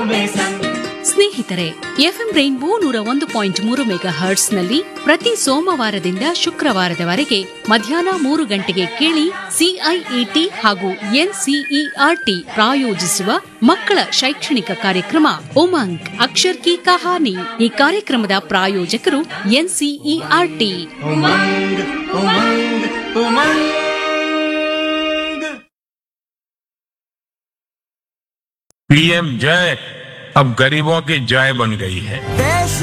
ಒಮ್ಮೆ ಸಂಗ್. ಸ್ನೇಹಿತರೆ, FM rainbow 101.3 mega ಹರ್ಟ್ಸ್ನಲ್ಲಿ ಪ್ರತಿ ಸೋಮವಾರದಿಂದ ಶುಕ್ರವಾರದವರೆಗೆ ಮಧ್ಯಾಹ್ನ 3 ಗಂಟೆಗೆ ಕೇಳಿ ಸಿಐಇಟಿ ಹಾಗೂ ಎನ್ಸಿಇಆರ್ಟಿ ಪ್ರಾಯೋಜಿಸುವ ಮಕ್ಕಳ ಶೈಕ್ಷಣಿಕ ಕಾರ್ಯಕ್ರಮ ಉಮಂಗ್ ಅಕ್ಷರ್ ಕಿ ಕಹಾನಿ. ಈ ಕಾರ್ಯಕ್ರಮದ ಪ್ರಾಯೋಜಕರು ಎನ್ಸಿಇಆರ್ಟಿ. ಉಮಂಗ್ ಉಮಂಗ್ ಉಮಂಗ್. पीएम जय अब गरीबों की जय बन गई है।